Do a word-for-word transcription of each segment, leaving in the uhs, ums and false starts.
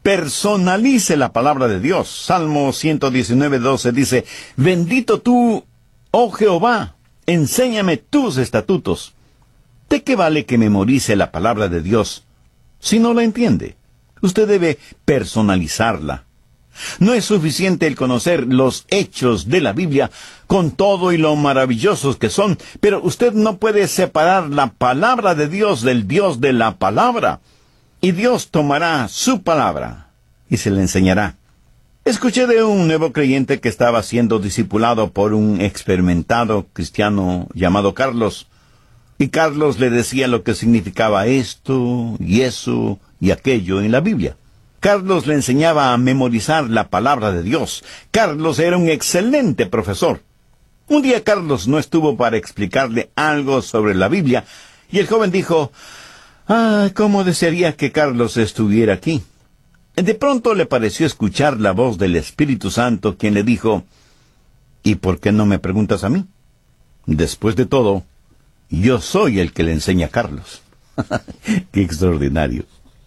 personalice la palabra de Dios. Salmo ciento diecinueve, doce dice, bendito tú, oh Jehová, enséñame tus estatutos. ¿De qué vale que memorice la palabra de Dios si no la entiende? Usted debe personalizarla. No es suficiente el conocer los hechos de la Biblia con todo y lo maravillosos que son, pero usted no puede separar la palabra de Dios del Dios de la palabra. Y Dios tomará su palabra y se le enseñará. Escuché de un nuevo creyente que estaba siendo discipulado por un experimentado cristiano llamado Carlos. Y Carlos le decía lo que significaba esto y eso y aquello en la Biblia. Carlos le enseñaba a memorizar la palabra de Dios. Carlos era un excelente profesor. Un día Carlos no estuvo para explicarle algo sobre la Biblia, y el joven dijo, «Ah, cómo desearía que Carlos estuviera aquí». De pronto le pareció escuchar la voz del Espíritu Santo, quien le dijo, «¿Y por qué no me preguntas a mí? Después de todo, yo soy el que le enseña a Carlos». ¡Qué extraordinario!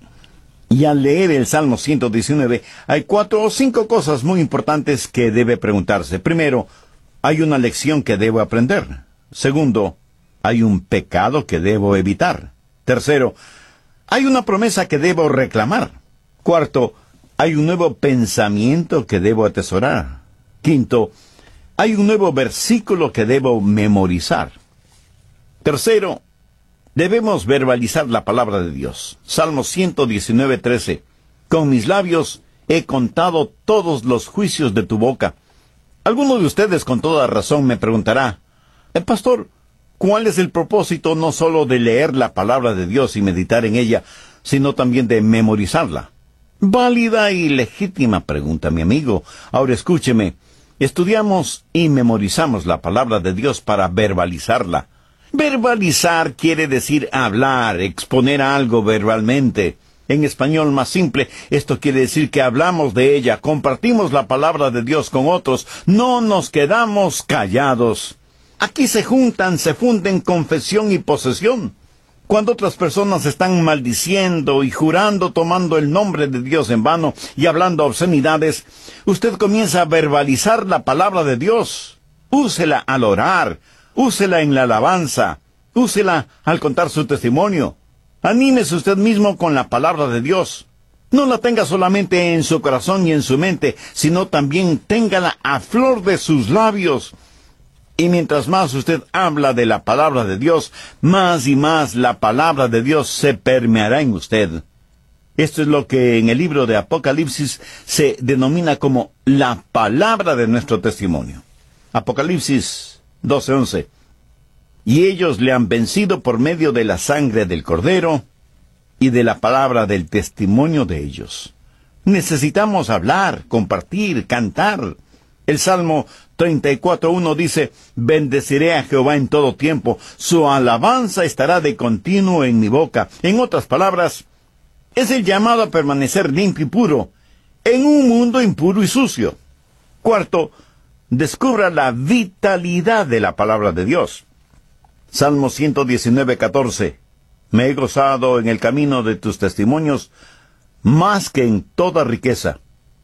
Y al leer el Salmo ciento diecinueve, hay cuatro o cinco cosas muy importantes que debe preguntarse. Primero, hay una lección que debo aprender. Segundo, hay un pecado que debo evitar. Tercero, hay una promesa que debo reclamar. Cuarto, hay un nuevo pensamiento que debo atesorar. Quinto, hay un nuevo versículo que debo memorizar. Tercero, debemos verbalizar la palabra de Dios. Salmo ciento diecinueve, trece. Con mis labios he contado todos los juicios de tu boca. Alguno de ustedes con toda razón me preguntará, «El pastor, ¿cuál es el propósito no solo de leer la palabra de Dios y meditar en ella, sino también de memorizarla?» Válida y legítima pregunta, mi amigo. Ahora escúcheme. Estudiamos y memorizamos la palabra de Dios para verbalizarla. Verbalizar quiere decir hablar, exponer algo verbalmente. En español más simple, esto quiere decir que hablamos de ella, compartimos la palabra de Dios con otros, no nos quedamos callados. Aquí se juntan, se funden confesión y posesión. Cuando otras personas están maldiciendo y jurando tomando el nombre de Dios en vano y hablando obscenidades, usted comienza a verbalizar la palabra de Dios. Úsela al orar. Úsela en la alabanza, úsela al contar su testimonio. Anímese usted mismo con la palabra de Dios. No la tenga solamente en su corazón y en su mente, sino también téngala a flor de sus labios. Y mientras más usted habla de la palabra de Dios, más y más la palabra de Dios se permeará en usted. Esto es lo que en el libro de Apocalipsis se denomina como la palabra de nuestro testimonio. Apocalipsis doce once. Y ellos le han vencido por medio de la sangre del Cordero y de la palabra del testimonio de ellos. Necesitamos hablar, compartir, cantar. El Salmo treinta y cuatro uno dice, «Bendeciré a Jehová en todo tiempo, su alabanza estará de continuo en mi boca». En otras palabras, es el llamado a permanecer limpio y puro en un mundo impuro y sucio. Cuarto, descubra la vitalidad de la palabra de Dios. Salmo ciento diecinueve, catorce. Me he gozado en el camino de tus testimonios más que en toda riqueza.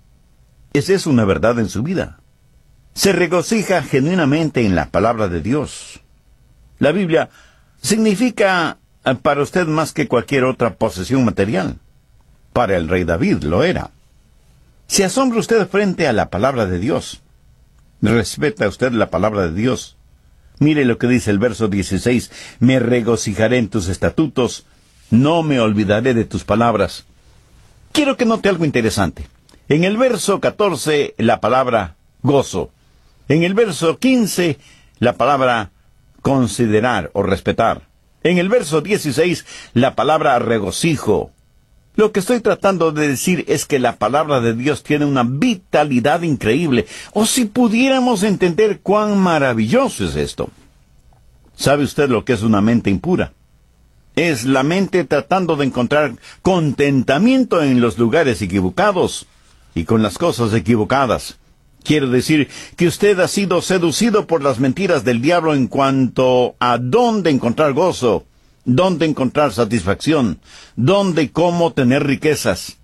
Esa es una verdad en su vida. Se regocija genuinamente en la palabra de Dios. La Biblia significa para usted más que cualquier otra posesión material. Para el rey David lo era. ¿Se asombra usted frente a la palabra de Dios? ¿Respeta usted la palabra de Dios? Mire lo que dice el verso dieciséis. Me regocijaré en tus estatutos, no me olvidaré de tus palabras. Quiero que note algo interesante. En el verso catorce, la palabra gozo. En el verso quince, la palabra considerar o respetar. En el verso dieciséis, la palabra regocijo. Lo que estoy tratando de decir es que la palabra de Dios tiene una vitalidad increíble. O si pudiéramos entender cuán maravilloso es esto. ¿Sabe usted lo que es una mente impura? Es la mente tratando de encontrar contentamiento en los lugares equivocados y con las cosas equivocadas. Quiero decir que usted ha sido seducido por las mentiras del diablo en cuanto a dónde encontrar gozo, dónde encontrar satisfacción, dónde y cómo tener riquezas.